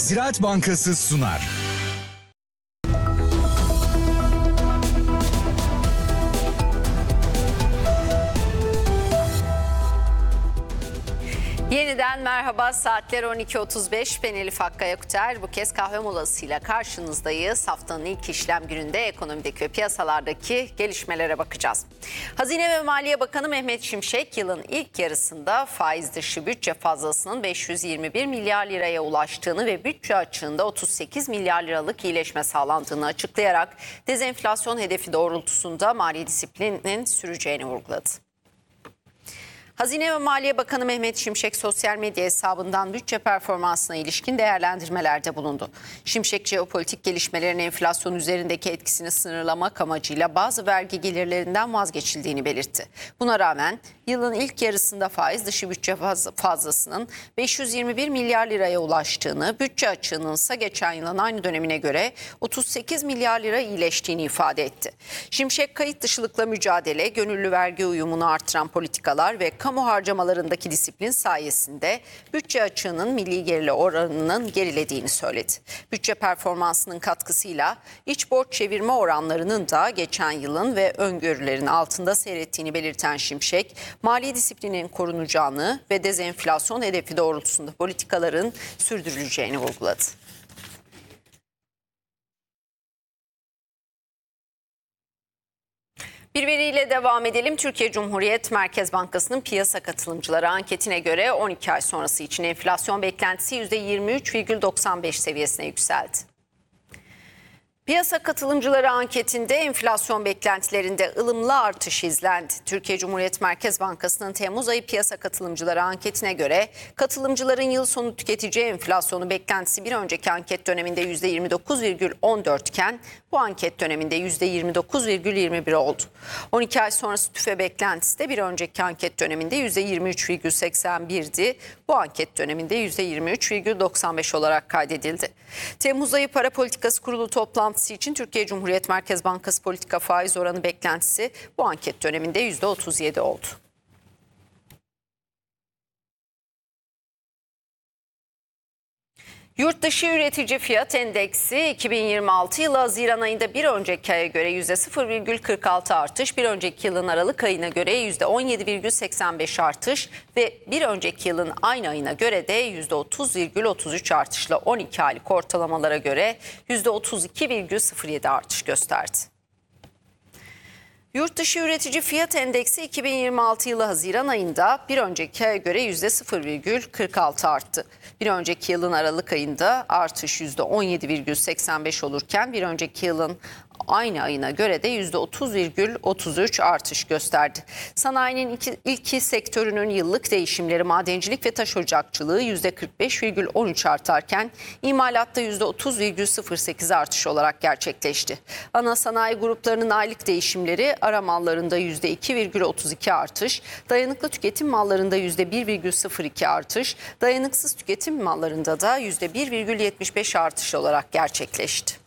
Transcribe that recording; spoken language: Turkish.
Ziraat Bankası sunar. Yeniden merhaba, saatler 12.35. Ben Elif Hakkı Yakuter. Bu kez kahve molasıyla karşınızdayız. Haftanın ilk işlem gününde ekonomideki ve piyasalardaki gelişmelere bakacağız. Hazine ve Maliye Bakanı Mehmet Şimşek yılın ilk yarısında faiz dışı bütçe fazlasının 521 milyar liraya ulaştığını ve bütçe açığında 38 milyar liralık iyileşme sağlandığını açıklayarak dezenflasyon hedefi doğrultusunda mali disiplinin süreceğini vurguladı. Hazine ve Maliye Bakanı Mehmet Şimşek sosyal medya hesabından bütçe performansına ilişkin değerlendirmelerde bulundu. Şimşek jeopolitik gelişmelerin enflasyon üzerindeki etkisini sınırlamak amacıyla bazı vergi gelirlerinden vazgeçildiğini belirtti. Buna rağmen yılın ilk yarısında faiz dışı bütçe fazlasının 521 milyar liraya ulaştığını, bütçe açığının ise geçen yılın aynı dönemine göre 38 milyar lira iyileştiğini ifade etti. Şimşek kayıt dışılıkla mücadele, gönüllü vergi uyumunu artıran politikalar ve kamu harcamalarındaki disiplin sayesinde bütçe açığının milli gerili oranının gerilediğini söyledi. Bütçe performansının katkısıyla iç borç çevirme oranlarının da geçen yılın ve öngörülerin altında seyrettiğini belirten Şimşek, mali disiplinin korunacağını ve dezenflasyon hedefi doğrultusunda politikaların sürdürüleceğini vurguladı. Bir veriyle devam edelim. Türkiye Cumhuriyet Merkez Bankası'nın piyasa katılımcıları anketine göre 12 ay sonrası için enflasyon beklentisi %23,95 seviyesine yükseldi. Piyasa katılımcıları anketinde enflasyon beklentilerinde ılımlı artış izlendi. Türkiye Cumhuriyet Merkez Bankası'nın Temmuz ayı piyasa katılımcıları anketine göre katılımcıların yıl sonu tüketici enflasyonu beklentisi bir önceki anket döneminde %29,14 iken bu anket döneminde %29,21 oldu. 12 ay sonrası tüfe beklentisi de bir önceki anket döneminde %23,81'di. Bu anket döneminde %23,95 olarak kaydedildi. Temmuz ayı Para Politikası Kurulu toplantısı için Türkiye Cumhuriyet Merkez Bankası politika faiz oranı beklentisi bu anket döneminde %37 oldu. Yurtdışı üretici fiyat endeksi 2026 yılı Haziran ayında bir önceki aya göre %0,46 artış, bir önceki yılın Aralık ayına göre %17,85 artış ve bir önceki yılın aynı ayına göre de %30,33 artışla 12 aylık ortalamalara göre %32,07 artış gösterdi. Yurtdışı üretici fiyat endeksi 2026 yılı Haziran ayında bir önceki aya göre %0,46 arttı. Bir önceki yılın Aralık ayında artış %17,85 olurken bir önceki yılın aynı ayına göre de %30,33 artış gösterdi. Sanayinin ilk sektörünün yıllık değişimleri madencilik ve taş ocakçılığı %45,13 artarken imalatta %30,08 artış olarak gerçekleşti. Ana sanayi gruplarının aylık değişimleri ara mallarında %2,32 artış, dayanıklı tüketim mallarında %1,02 artış, dayanıksız tüketim mallarında da %1,75 artış olarak gerçekleşti.